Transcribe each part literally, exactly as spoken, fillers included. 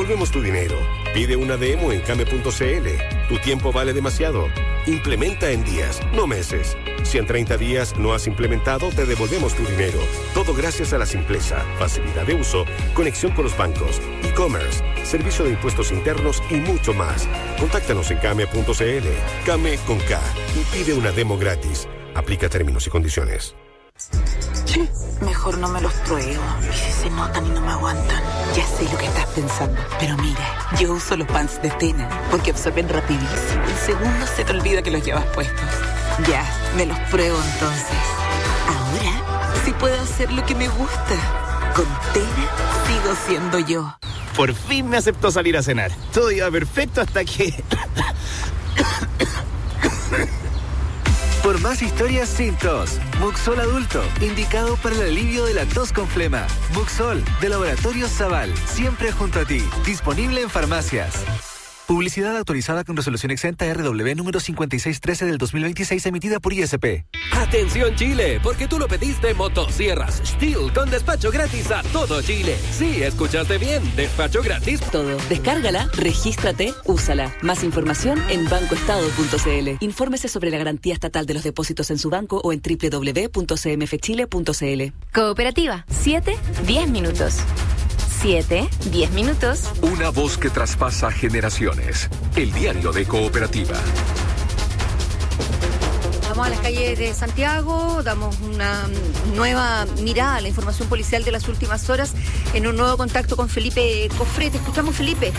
devolvemos tu dinero. Pide una demo en came punto cl. Tu tiempo vale demasiado. Implementa en días, no meses. Si en treinta días no has implementado, te devolvemos tu dinero. Todo gracias a la simpleza, facilidad de uso, conexión con los bancos, e-commerce, servicio de impuestos internos y mucho más. Contáctanos en came punto cl. Came con K y pide una demo gratis. Aplica términos y condiciones. Che, mejor no me los pruebo. ¿Y si se notan y no me aguantan? Ya sé lo que estás pensando, pero mira, yo uso los pants de Tena porque absorben rapidísimo. En segundos se te olvida que los llevas puestos. Ya, me los pruebo entonces. Ahora sí puedo hacer lo que me gusta. Con Tena sigo siendo yo. Por fin me aceptó salir a cenar. Todo iba perfecto hasta que... Por más historias sin tos, Muxol Adulto, indicado para el alivio de la tos con flema. Muxol, de Laboratorios Zaval, siempre junto a ti. Disponible en farmacias. Publicidad autorizada con resolución exenta R W número cincuenta y seis trece del dos mil veintiséis, emitida por I S P. Atención Chile, porque tú lo pediste, motosierras Stihl con despacho gratis a todo Chile. Sí, escuchaste bien, despacho gratis. Todo. Descárgala, regístrate, úsala. Más información en banco estado punto cl. Infórmese sobre la garantía estatal de los depósitos en su banco o en doble u doble u doble u punto c m f chile punto c l. Cooperativa, siete, diez minutos. siete, diez minutos. Una voz que traspasa generaciones. El diario de Cooperativa. Vamos a las calles de Santiago, damos una nueva mirada a la información policial de las últimas horas en un nuevo contacto con Felipe Cofré. Te escuchamos, Felipe.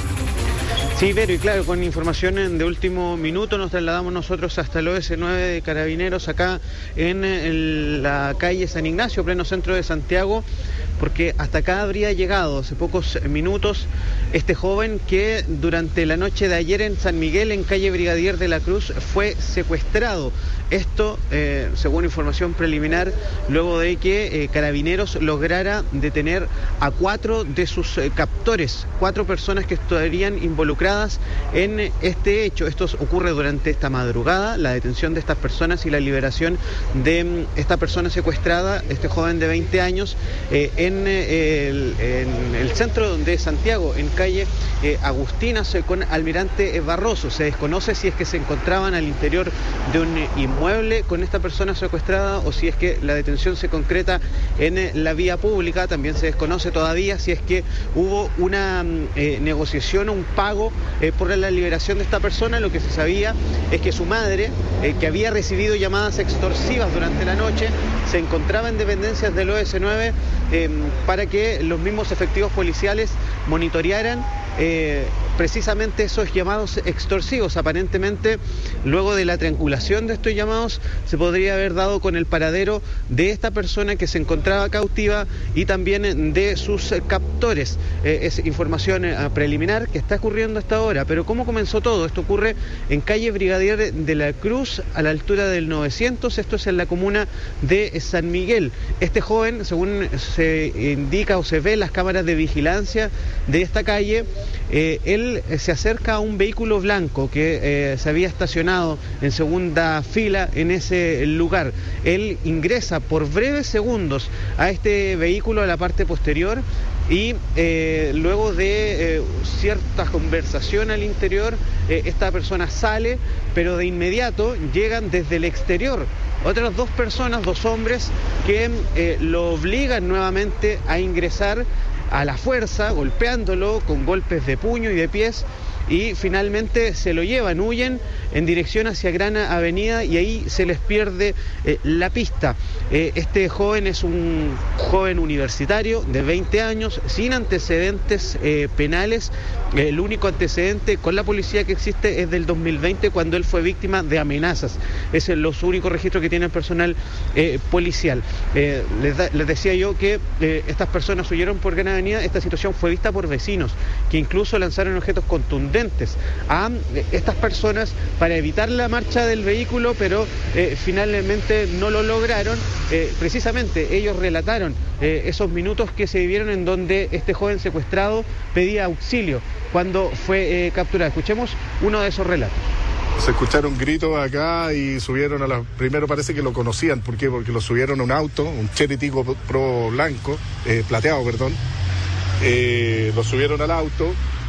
Sí, pero y claro, con información de último minuto nos trasladamos nosotros hasta el O S nueve de Carabineros acá en el, la calle San Ignacio, pleno centro de Santiago, porque hasta acá habría llegado hace pocos minutos este joven que durante la noche de ayer en San Miguel, en calle Brigadier de la Cruz, fue secuestrado. Esto, eh, según información preliminar, luego de que eh, Carabineros lograra detener a cuatro de sus eh, captores, cuatro personas que estarían involucradas en este hecho. Esto ocurre durante esta madrugada, la detención de estas personas y la liberación de mm, esta persona secuestrada, este joven de veinte años, eh, en, eh, el, en el centro de Santiago, en calle eh, Agustinas, eh, con Almirante Barroso. Se desconoce si es que se encontraban al interior de un inmueble mueble con esta persona secuestrada o si es que la detención se concreta en la vía pública. También se desconoce todavía si es que hubo una eh, negociación o un pago eh, por la liberación de esta persona. Lo que se sabía es que su madre, eh, que había recibido llamadas extorsivas durante la noche, se encontraba en dependencias del O S nueve eh, para que los mismos efectivos policiales monitorearan Eh, precisamente esos llamados extorsivos. Aparentemente, luego de la triangulación de estos llamados, se podría haber dado con el paradero de esta persona que se encontraba cautiva y también de sus captores. Eh, es información eh, preliminar que está ocurriendo hasta ahora. Pero ¿cómo comenzó todo? Esto ocurre en calle Brigadier de la Cruz, a la altura del novecientos. Esto es en la comuna de San Miguel. Este joven, según se indica o se ve en las cámaras de vigilancia de esta calle, Eh, él se acerca a un vehículo blanco que eh, se había estacionado en segunda fila en ese lugar. Él ingresa por breves segundos a este vehículo, a la parte posterior, y eh, luego de eh, cierta conversación al interior, eh, esta persona sale, pero de inmediato llegan desde el exterior otras dos personas, dos hombres, que eh, lo obligan nuevamente a ingresar a la fuerza, golpeándolo con golpes de puño y de pies, y finalmente se lo llevan, huyen en dirección hacia Gran Avenida y ahí se les pierde eh, la pista. Eh, este joven es un joven universitario de veinte años, sin antecedentes eh, penales. Eh, el único antecedente con la policía que existe es del dos mil veinte, cuando él fue víctima de amenazas. Ese es los únicos registros que tiene el personal eh, policial. Eh, les, da, les decía yo que eh, estas personas huyeron por Gran Avenida. Esta situación fue vista por vecinos, que incluso lanzaron objetos contundentes a estas personas para evitar la marcha del vehículo, pero eh, finalmente no lo lograron. Eh, precisamente ellos relataron eh, esos minutos que se vivieron en donde este joven secuestrado pedía auxilio cuando fue eh, capturado. Escuchemos uno de esos relatos. Se escucharon gritos acá y subieron a la... Primero parece que lo conocían. ¿Por qué? Porque lo subieron a un auto, un Chery Tigo Pro blanco, eh, plateado, perdón. Eh, lo subieron al auto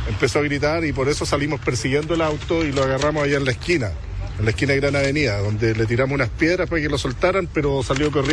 empezó a gritar y por eso salimos persiguiendo el auto y lo agarramos allá en la esquina, en la esquina de Gran Avenida, donde le tiramos unas piedras para que lo soltaran, pero salió corriendo.